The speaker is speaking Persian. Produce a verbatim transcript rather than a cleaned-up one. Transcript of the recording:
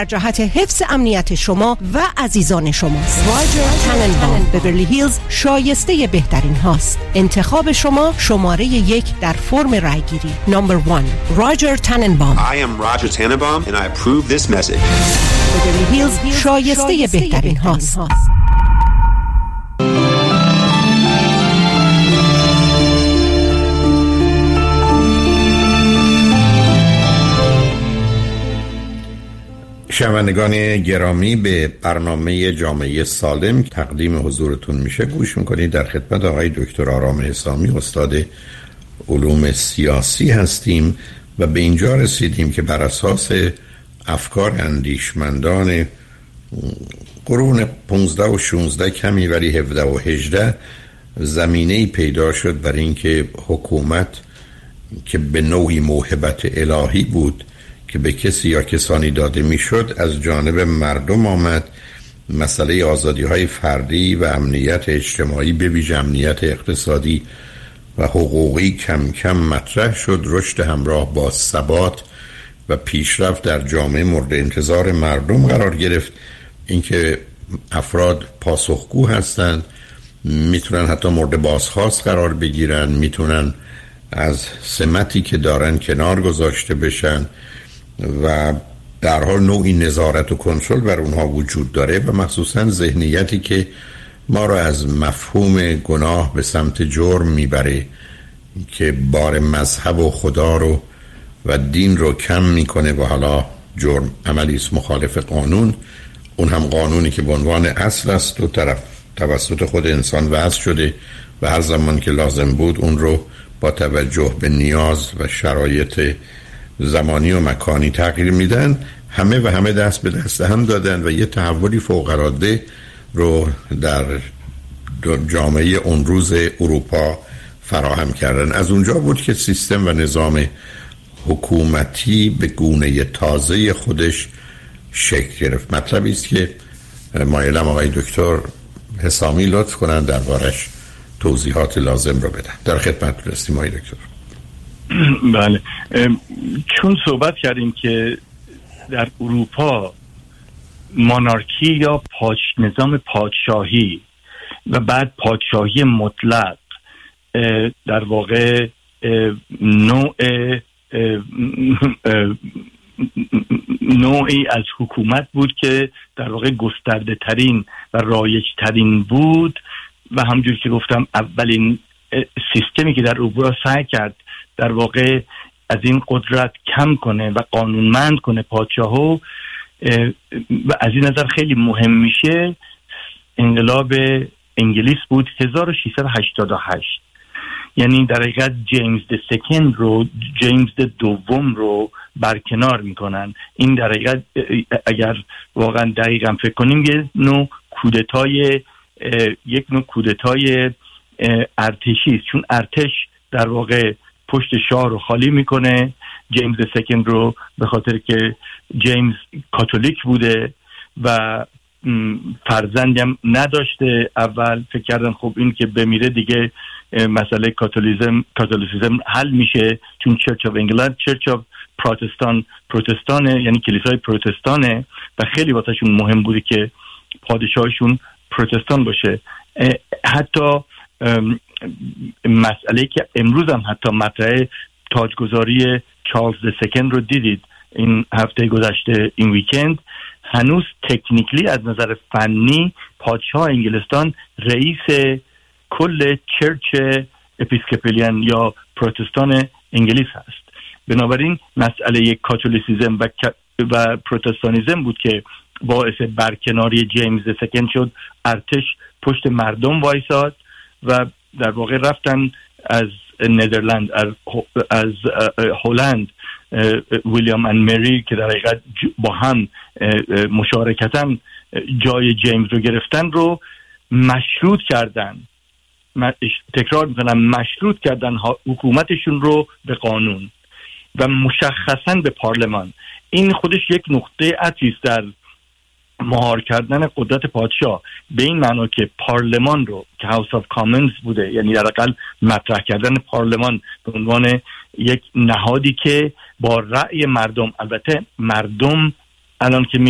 در جهت حفظ امنیت شما و عزیزان شماست. راجر تننبام، بیورلی هیلز شایسته بهترین هاست. انتخاب شما شماره یک در فرم رایگیری. نمبر وان، راجر تننبام. I am Roger Tannenbaum and I approve this message. بیورلی هیلز شایسته بهترین هاست. شنوندگان گرامی، به برنامه جامعه سالم تقدیم حضورتون میشه گوش میکنید. در خدمت آقای دکتر آرام حسامی، استاد علوم سیاسی هستیم و به اینجا رسیدیم که بر اساس افکار اندیشمندان قرون پانزده و شانزده کمی ولی هفده و هجده زمینه‌ای پیدا شد برای اینکه حکومت که به نوعی موهبت الهی بود که به کسی یا کسانی داده میشد از جانب مردم آمد. مسئله آزادی‌های فردی و امنیت اجتماعی به ویژه امنیت اقتصادی و حقوقی کم کم مطرح شد. رشد همراه با ثبات و پیشرفت در جامعه مورد انتظار مردم قرار گرفت. اینکه افراد پاسخگو هستند، میتونن حتی مورد بازخواست قرار بگیرن، میتونن از سمتی که دارن کنار گذاشته بشن و در حال نوعی نظارت و کنترل بر اونها وجود داره و مخصوصا ذهنیتی که ما را از مفهوم گناه به سمت جرم میبره که بار مذهب و خدا رو و دین رو کم میکنه و حالا جرم عملی است مخالف قانون، اون هم قانونی که به عنوان اصل است و طرف توسط خود انسان وضع شده و هر زمان که لازم بود اون رو با توجه به نیاز و شرایط زمانی و مکانی تغییر میدن. همه و همه دست به دست هم دادن و یه تحولی فوق‌العاده رو در جامعه اون روز اروپا فراهم کردن. از اونجا بود که سیستم و نظام حکومتی به گونه تازه خودش شکل گرفت. مطلبی است که مایلم آقای دکتر حسامی لطف کنن دربارش توضیحات لازم رو بدن. در خدمت هستیم آقای دکتر. بله، چون صحبت کردیم که در اروپا مونارکی یا پاش نظام پادشاهی و بعد پادشاهی مطلق در واقع نوع نوعی از حکومت بود که در واقع گسترده ترین و رایج ترین بود و همونجور که گفتم اولین سیستمی که در اروپا سعی کرد در واقع از این قدرت کم کنه و قانونمند کنه پادشاهو و از این نظر خیلی مهم میشه انقلاب انگلیس بود هزار و ششصد و هشتاد و هشت. یعنی در حقیقت جیمز د سکند رو جیمز د دوم رو برکنار میکنن. این در حقیقت اگر واقعا دقیقا فکر کنیم یه نوع کودتای یک نوع کودتای ارتشی است، چون ارتش در واقع پشت شاه رو خالی میکنه جیمز د سکند رو، به خاطر که جیمز کاتولیک بوده و فرزندی هم نداشته. اول فکر کردن خب این که بمیره دیگه مسئله کاتولیسم کاتولیسیسم حل میشه، چون چرچ آف انگلند چرچ آف پروتستان پروتستانه، یعنی کلیسای پروتستانه و خیلی واسهشون مهم بوده که پادشاهشون پروتستان باشه. حتی مسئله که امروز هم حتی مطرح تاجگذاری چارلز د سکند رو دیدید این هفته گذشته، این ویکند، هنوز تکنیکلی از نظر فنی پادشاه انگلستان رئیس کل چرچ اپیسکوپالیان یا پروتستان انگلیس هست. بنابراین مسئله کاتولیسیزم و و پروتستانیزم بود که باعث برکناری جیمز د سکند شد. ارتش پشت مردم وایساد و در واقع رفتن از ندرلند از هلند ویلیام و مری که در حقیقت با هم مشارکتاً جای جیمز رو گرفتن رو مشروط کردن. تکرار میکنم مشروط کردن حکومتشون رو به قانون و مشخصاً به پارلمان. این خودش یک نقطه عطفی است در مهار کردن قدرت پادشاه، به این معنا که پارلمان رو که هاوس آف کامنز بوده، یعنی در حقیقت مطرح کردن پارلمان به عنوان یک نهادی که با رأی مردم، البته مردم الان که